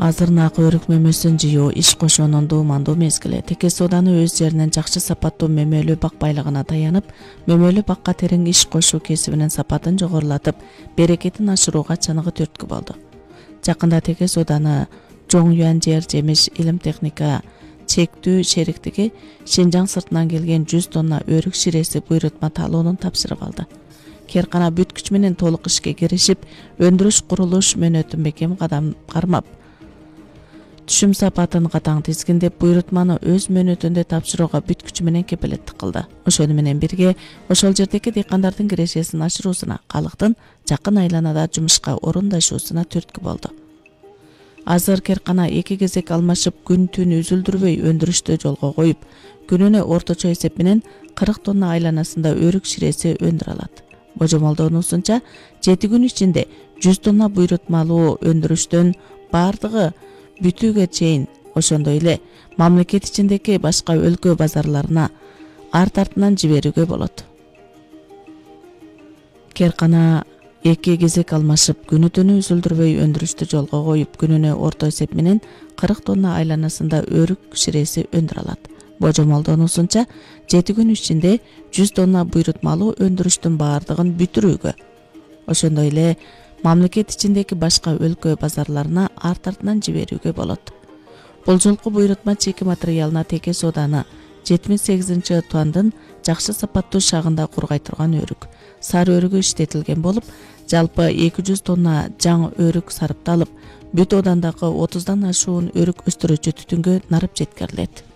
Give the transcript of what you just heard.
Азырнаак өрүк мөмөсүн жыйуу иш кошуунун дуумандуу мезгили. Теке сооданы өз жеринен жакшы сапаттуу мөмөлүү бак байлыгына таянып, мөмөлүү бакка терең иш кошуу кесибинин сапатын жогорулатып, берекетин ашырууга чаныгы түрткү болду. Жакында Теке сооданы Жоң Юан жер жемиш илим техника чектүү шериктиги Шинжаң сыртынан келген 100 тонна өрүк ширеси буйрутма талоонун тапшырып алды. Керкана бүт күч менен толук ишке киришип, өндүрүш курулуш мөөнөтүн бекем кадам кармап, түшүм сапатын катаң тизгиндеп, буйрутманы өз мөөнөтүндө тапшырууга бүт күчү менен кепилеттик кылды. Ошону менен бирге ошол жердеги дыйкандардын кирешесин ашыруусуна, калктын жакын айланада жумушка орундашуусуна түрткү болду. Азыр Керкана 2 кезек алмашып, күн түн үзүлдүрбөй өндүрүштү жолго коюп, күнүнө орточо эсеп менен 40 тонна айланасында өрүк ширеси өндүрө алат. Божомолдонуусунча 7 күн ичинде 100 тонна буйрутмалуу өндүрүштөн бардыгы бүтүүгө чейин, ошондой эле мамлекет ичиндеги башка өлкө базарларына арт-артынан жиберүүгө болот. Керкана 2 кезек алмашып, күнү түнү үзүлдүрбөй өндүрүштү жолго коюп, күнүнө орто эсеп менен 40 тонна айланасында өрүк ширеси өндүрө алат. Божомолдонуусунча 7 күн ичинде 100 тонна буйрутмалуу өндүрүштүн бардыгын бүтүрүүгө, ошондой эле мамлекет ичиндеги башка өлкө базарларына арт-артынан жиберүүгө болот. Бул жолку буйрутма чеки материалына Теке сооданы 78-тандын жакшы сапаттуу шагында кургай турган өрүк, сары өрүгү иштетилген болуп, жалпы 200 тонна жаң өрүк сарыпталып, бүт оодандагы 30дан ашуун өрүк өстүрүүчү түтүнгө нарып жеткирилет.